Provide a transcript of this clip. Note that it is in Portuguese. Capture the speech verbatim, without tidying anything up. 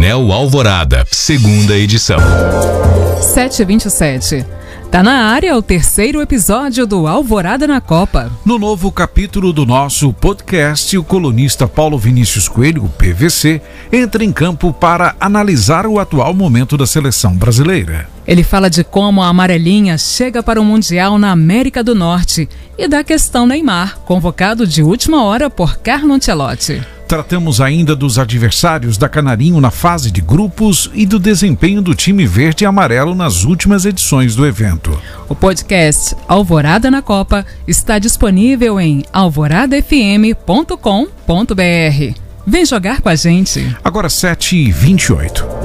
Painel Alvorada, segunda edição. sete e vinte e sete. Tá na área o terceiro episódio do Alvorada na Copa. No novo capítulo do nosso podcast, o colunista Paulo Vinícius Coelho, o P V C, entra em campo para analisar o atual momento da seleção brasileira. Ele fala de como a amarelinha chega para o Mundial na América do Norte e da questão Neymar, convocado de última hora por Carlo Ancelotti. Tratamos ainda dos adversários da Canarinho na fase de grupos e do desempenho do time verde e amarelo nas últimas edições do evento. O podcast Alvorada na Copa está disponível em alvorada f m ponto com ponto b r. Vem jogar com a gente. Agora sete e vinte e oito.